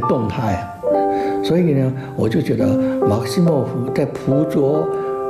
动态，所以呢，我就觉得马克西莫夫在捕捉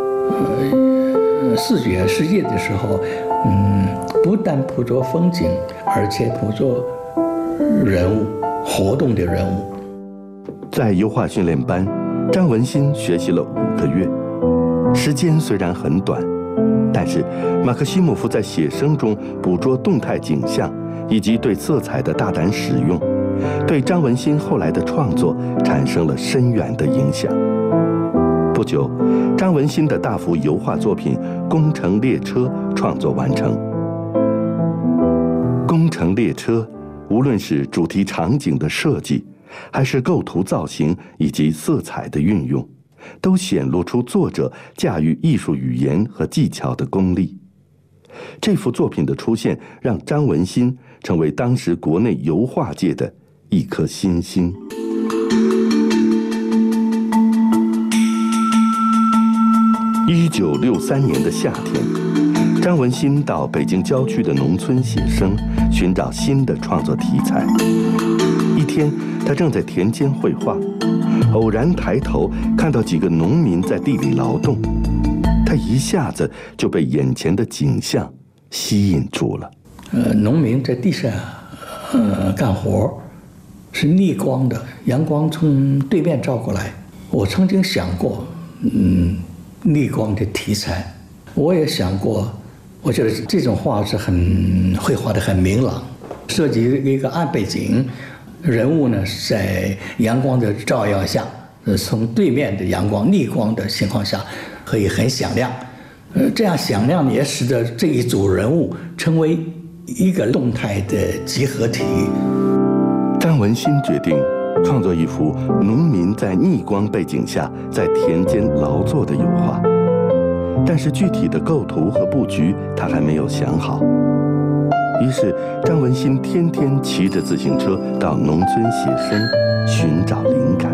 视觉世界的时候，不但捕捉风景，而且捕捉人物活动的人物。 在油画训练班，张文新学习了5个月，时间虽然很短，但是马克西莫夫在写生中捕捉动态景象，以及对色彩的大胆使用，对张文新后来的创作产生了深远的影响。不久，张文新的大幅油画作品《工程列车》创作完成。《工程列车》无论是主题场景的设计，还是构图造型以及色彩的运用，都显露出作者驾驭艺术语言和技巧的功力。这幅作品的出现，让张文新成为当时国内油画界的一颗新星。1963年的夏天，张文新到北京郊区的农村写生，寻找新的创作题材。一天，他正在田间绘画，偶然抬头看到几个农民在地里劳动，他一下子就被眼前的景象吸引住了。 农民在地上干活，是逆光的，阳光从对面照过来。我曾经想过，逆光的题材，我也想过，我觉得这种画是绘画的很明朗，设计一个暗背景。人物呢在阳光的照耀下，从对面的阳光逆光的情况下，可以很响亮。这样响亮也使得这一组人物成为一个动态的集合体。 张文新决定创作一幅农民在逆光背景下在田间劳作的油画，但是具体的构图和布局他还没有想好。于是，张文新天天骑着自行车到农村写生，寻找灵感。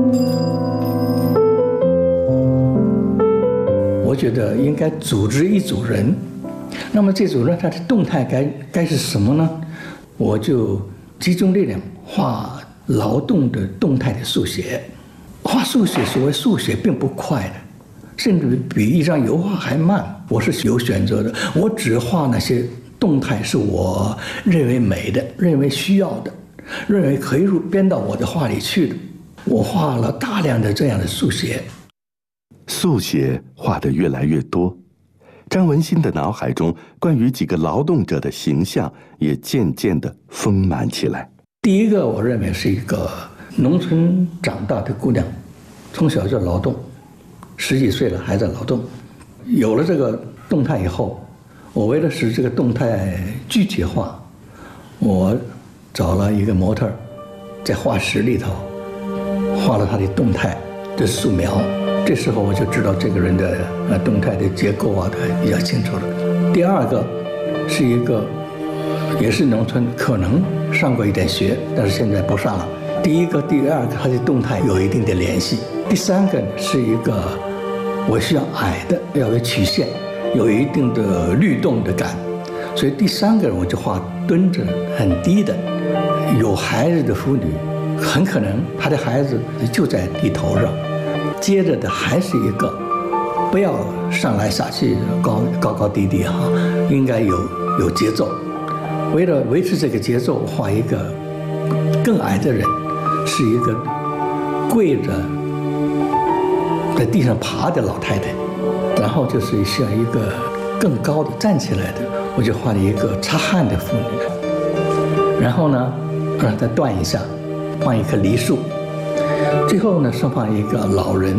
我觉得应该组织一组人，那么这组人他的动态该是什么呢？我就集中力量画劳动的动态的速写。画速写，所谓速写并不快的，甚至比一张油画还慢。我是有选择的，我只画那些动态是我认为美的，认为需要的，认为可以编到我的画里去的。我画了大量的这样的速写。 速写画得越来越多，张文新的脑海中关于几个劳动者的形象也渐渐地丰满起来。 第一个，我认为是一个农村长大的姑娘，从小就劳动，10几岁了还在劳动。有了这个动态以后，我为了使这个动态具体化，我找了一个模特，在画室里头画了他的动态的素描。这时候我就知道这个人的动态的结构啊，他比较清楚了。第二个是一个也是农村，可能上过一点学，但是现在不上了。第一个、第二个，它的动态有一定的联系。第三个是一个我需要矮的，要有曲线，有一定的律动的感，所以第三个人我就画蹲着很低的，有孩子的妇女，很可能她的孩子就在地头上。接着的还是一个，不要上来下去高高低低哈，应该有节奏。为了维持这个节奏，画一个更矮的人，是一个跪着在地上爬的老太太，然后就是像一个更高的站起来的，我就画了一个擦汗的妇女，然后呢让它断一下，放一棵梨树，最后呢是放一个老人，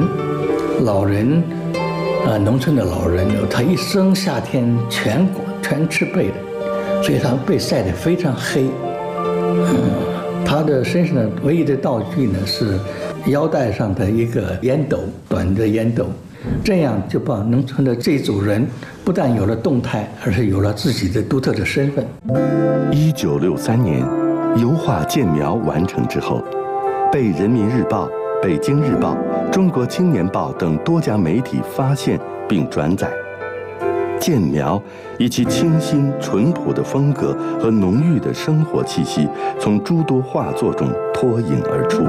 农村的老人，他一生夏天全吃背的，所以他背晒得非常黑。他的身上的唯一的道具呢是腰带上的一个烟斗，短的烟斗，这样就把农村的这组人不但有了动态，而是有了自己的独特的身份。 1963年，油画《剑苗》完成之后，被《人民日报》、《北京日报》、《中国青年报》等多家媒体发现并转载。剑苗以其清新淳朴的风格和浓郁的生活气息，从诸多画作中脱颖而出。